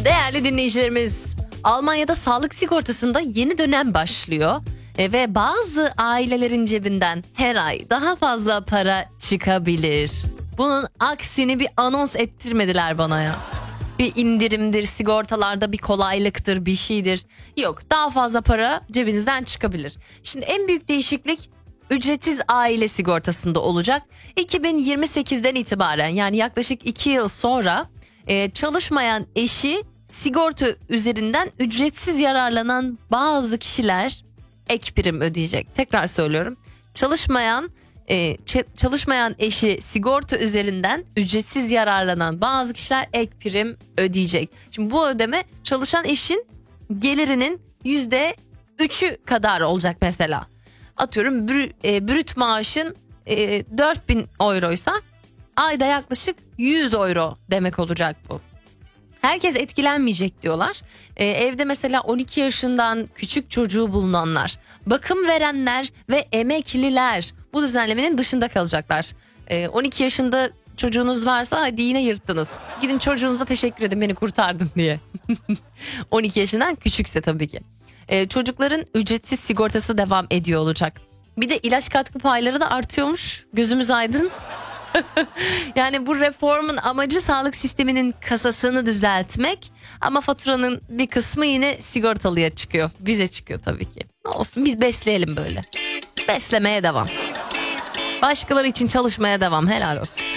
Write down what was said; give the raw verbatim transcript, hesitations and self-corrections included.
Değerli dinleyicilerimiz, Almanya'da sağlık sigortasında yeni dönem başlıyor. E, ve bazı ailelerin cebinden her ay daha fazla para çıkabilir. Bunun aksini bir anons ettirmediler bana ya. Bir indirimdir, sigortalarda bir kolaylıktır, bir şeydir. Yok, daha fazla para cebinizden çıkabilir. Şimdi en büyük değişiklik ücretsiz aile sigortasında olacak. iki bin yirmi sekizden itibaren, yani yaklaşık iki yıl sonra e, çalışmayan eşi sigorta üzerinden ücretsiz yararlanan bazı kişiler ek prim ödeyecek. Tekrar söylüyorum. Çalışmayan e, ç- çalışmayan eşi sigorta üzerinden ücretsiz yararlanan bazı kişiler ek prim ödeyecek. Şimdi bu ödeme çalışan eşin gelirinin yüzde üçü kadar olacak mesela. Atıyorum brü, e, brüt maaşın e, dört bin euroysa ayda yaklaşık yüz euro demek olacak bu. Herkes etkilenmeyecek diyorlar. Ee, evde mesela on iki yaşından küçük çocuğu bulunanlar, bakım verenler ve emekliler bu düzenlemenin dışında kalacaklar. Ee, on iki yaşında çocuğunuz varsa hadi yine yırttınız. Gidin çocuğunuza teşekkür edin, beni kurtardın diye. on iki yaşından küçükse tabii ki. Ee, çocukların ücretsiz sigortası devam ediyor olacak. Bir de ilaç katkı payları da artıyormuş. Gözümüz aydın. Yani bu reformun amacı sağlık sisteminin kasasını düzeltmek, ama faturanın bir kısmı yine sigortalıya çıkıyor. Bize çıkıyor tabii ki. Olsun, biz besleyelim böyle. Beslemeye devam. Başkaları için çalışmaya devam. Helal olsun.